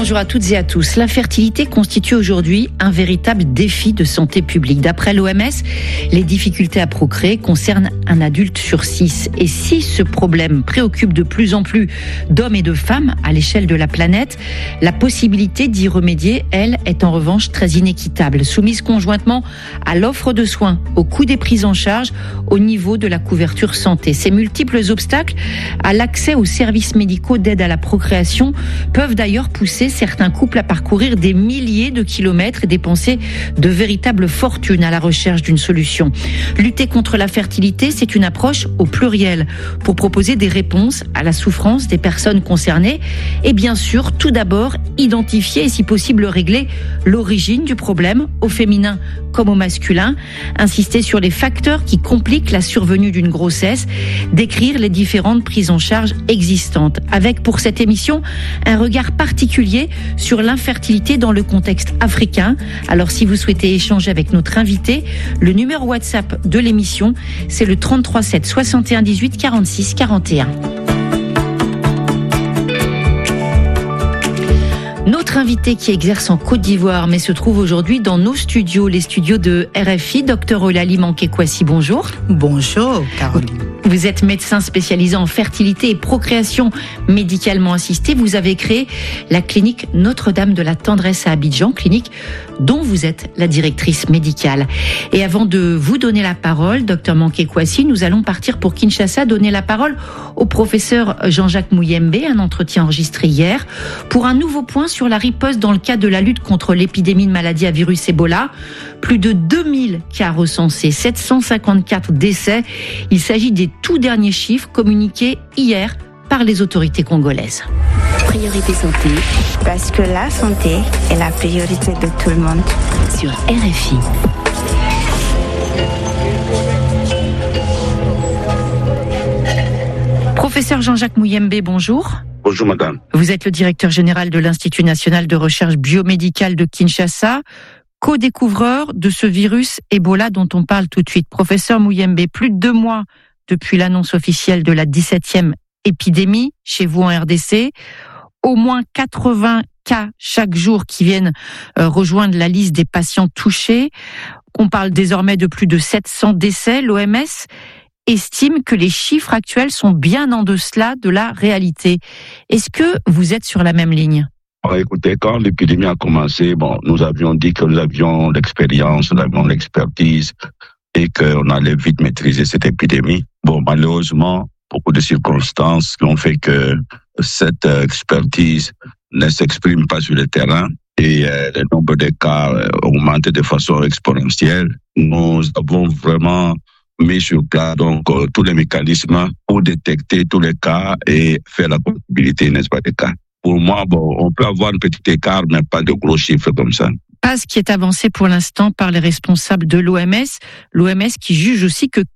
Bonjour à toutes et à tous. L'infertilité constitue aujourd'hui un véritable défi de santé publique. D'après l'OMS, les difficultés à procréer concernent un adulte sur 6. Et si ce problème préoccupe de plus en plus d'hommes et de femmes à l'échelle de la planète, la possibilité d'y remédier, elle, est en revanche très inéquitable. Soumise conjointement à l'offre de soins, au coût des prises en charge, au niveau de la couverture santé. Ces multiples obstacles à l'accès aux services médicaux d'aide à la procréation peuvent d'ailleurs pousser certains couples à parcourir des milliers de kilomètres et dépenser de véritables fortunes à la recherche d'une solution. Lutter contre la fertilité, c'est une approche au pluriel pour proposer des réponses à la souffrance des personnes concernées et bien sûr, tout d'abord, identifier et si possible régler l'origine du problème au féminin comme au masculin, insister sur les facteurs qui compliquent la survenue d'une grossesse, décrire les différentes prises en charge existantes, avec pour cette émission un regard particulier sur l'infertilité dans le contexte africain. Alors si vous souhaitez échanger avec notre invité, le numéro WhatsApp de l'émission, c'est le 33 7 61 18 46 41. Notre invité qui exerce en Côte d'Ivoire mais se trouve aujourd'hui dans nos studios, les studios de RFI, Dr Eulalie Manqué-Kouassi, bonjour. Bonjour Caroline. Vous êtes médecin spécialisé en fertilité et procréation médicalement assistée. Vous avez créé la clinique Notre-Dame de la Tendresse à Abidjan, clinique dont vous êtes la directrice médicale. Et avant de vous donner la parole, Dr Manqué-Kouassi, nous allons partir pour Kinshasa, donner la parole au professeur Jean-Jacques Mouyembe, un entretien enregistré hier, pour un nouveau point sur la riposte dans le cadre de la lutte contre l'épidémie de maladie à virus Ebola. Plus de 2000 cas recensés, 754 décès. Il s'agit des tout derniers chiffres communiqués hier par les autorités congolaises. Priorité santé. Parce que la santé est la priorité de tout le monde. Sur RFI. Professeur Jean-Jacques Mouyembe, bonjour. Bonjour madame. Vous êtes le directeur général de l'Institut national de recherche biomédicale de Kinshasa, co-découvreur de ce virus Ebola dont on parle tout de suite. Professeur Mouyembe, plus de 2 mois depuis l'annonce officielle de la 17e épidémie chez vous en RDC, au moins 80 cas chaque jour qui viennent rejoindre la liste des patients touchés. On parle désormais de plus de 700 décès. L'OMS estime que les chiffres actuels sont bien en deçà de la réalité. Est-ce que vous êtes sur la même ligne ? Écoutez, quand l'épidémie a commencé, nous avions dit que nous avions l'expérience, nous avions l'expertise et qu'on allait vite maîtriser cette épidémie. Malheureusement, beaucoup de circonstances ont fait que cette expertise ne s'exprime pas sur le terrain et le nombre de cas augmente de façon exponentielle. Nous avons vraiment mis sur place tous les mécanismes pour détecter tous les cas et faire la comptabilité, n'est-ce pas, des cas. Pour moi, on peut avoir un petit écart, mais pas de gros chiffres comme ça. Pas ce qui est avancé pour l'instant par les responsables de l'OMS. L'OMS qui juge aussi que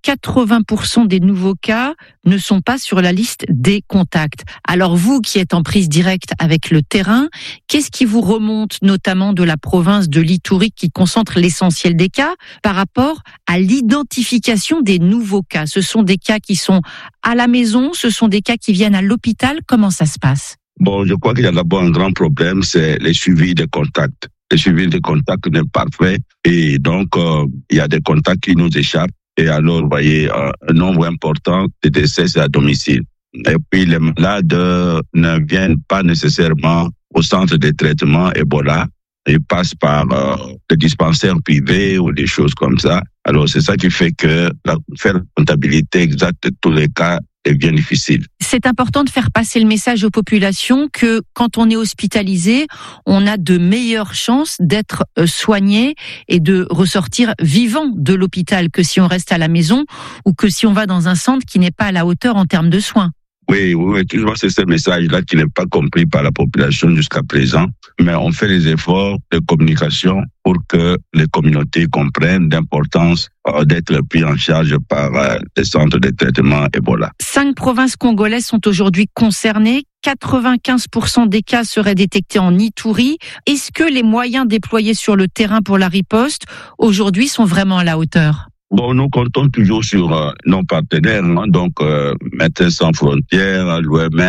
80% des nouveaux cas ne sont pas sur la liste des contacts. Alors vous qui êtes en prise directe avec le terrain, qu'est-ce qui vous remonte notamment de la province de l'Ituri qui concentre l'essentiel des cas par rapport à l'identification des nouveaux cas ? Ce sont des cas qui sont à la maison, ce sont des cas qui viennent à l'hôpital. Comment ça se passe ? Je crois qu'il y a d'abord un grand problème, c'est le suivi des contacts. Le suivi des contacts n'est pas parfait et donc il y a des contacts qui nous échappent et alors vous voyez un nombre important de décès c'est à domicile. Et puis les malades ne viennent pas nécessairement au centre de traitement Ebola, ils passent par des dispensaires privés ou des choses comme ça. Alors c'est ça qui fait que faire la comptabilité exacte de tous les cas est bien difficile. C'est important de faire passer le message aux populations que quand on est hospitalisé, on a de meilleures chances d'être soigné et de ressortir vivant de l'hôpital que si on reste à la maison ou que si on va dans un centre qui n'est pas à la hauteur en termes de soins. Oui, toujours c'est ce message-là qui n'est pas compris par la population jusqu'à présent. Mais on fait les efforts de communication pour que les communautés comprennent l'importance d'être pris en charge par les centres de traitement Ebola. 5 provinces congolaises sont aujourd'hui concernées. 95% des cas seraient détectés en Ituri. Est-ce que les moyens déployés sur le terrain pour la riposte aujourd'hui sont vraiment à la hauteur ? Nous comptons toujours sur nos partenaires, donc Médecins sans frontières, l'OMS,